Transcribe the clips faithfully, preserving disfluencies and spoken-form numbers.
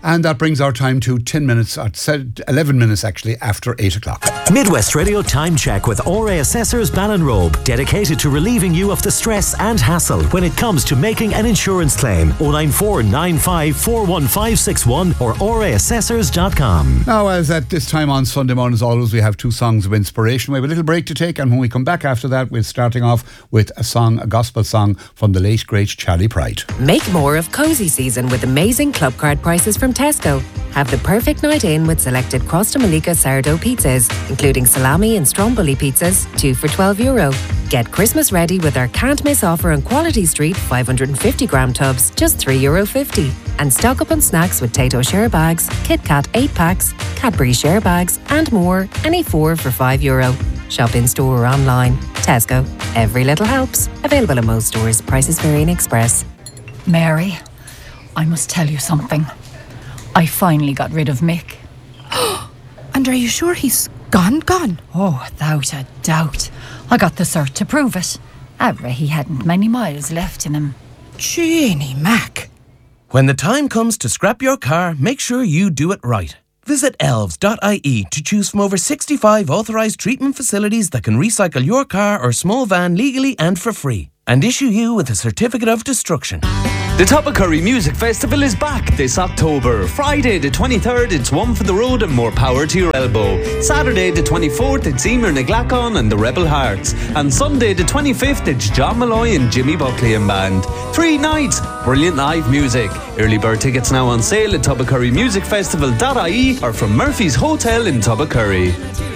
And that brings our time to ten minutes, eleven minutes actually, after eight o'clock. Midwest Radio Time Check with O R A Assessors Ballinrobe, dedicated to relieving you of the stress and hassle when it comes to making an insurance claim. oh nine four nine five four one five six one or o r a assessors dot com. Now, as at this time on Sunday morning, as always, we have two songs of inspiration. We have a little break to take, and when we come back after that, we're starting off with a song, a gospel song from the late great Charlie Pride. Make more of cosy season with amazing club card prices from Tesco. Have the perfect night in with selected Crosta Malika sourdough pizzas, including salami and stromboli pizzas, two for twelve euro. Get Christmas ready with our can't miss offer on Quality Street five hundred fifty gram tubs, just three euro fifty. And stock up on snacks with Tayto share bags, Kit Kat eight packs, Cadbury share bags, and more, any four for five euro. Shop in store or online. Tesco. Every little helps. Available in most stores. Prices vary in Express. Mary, I must tell you something. I finally got rid of Mick. And are you sure he's gone, gone? Oh, without a doubt. I got the cert to prove it. Arra, he hadn't many miles left in him. Jeannie Mac. When the time comes to scrap your car, make sure you do it right. Visit elves dot I E to choose from over sixty-five authorised treatment facilities that can recycle your car or small van legally and for free, and issue you with a certificate of destruction. The Toppacurry Music Festival is back this October. Friday the twenty-third, it's One for the Road and More Power to Your Elbow. Saturday the twenty-fourth, it's Emer Naglacon and the Rebel Hearts. And Sunday the twenty-fifth, it's John Malloy and Jimmy Buckley and Band. Three nights, brilliant live music. Early bird tickets now on sale at toppacurry music festival dot I E or from Murphy's Hotel in Toppacurry.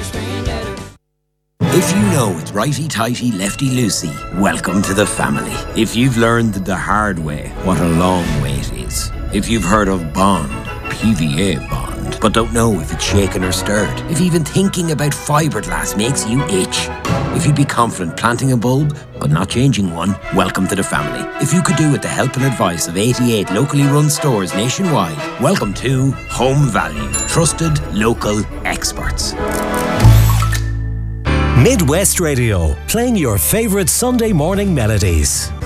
If you know it's righty-tighty, lefty-loosey, welcome to the family. If you've learned the hard way what a long way it is. If you've heard of Bond, P V A Bond, but don't know if it's shaken or stirred. If even thinking about fiberglass makes you itch. If you'd be confident planting a bulb, but not changing one, welcome to the family. If you could do with the help and advice of eighty-eight locally run stores nationwide, welcome to Home Value. Trusted local experts. Midwest Radio, playing your favourite Sunday morning melodies.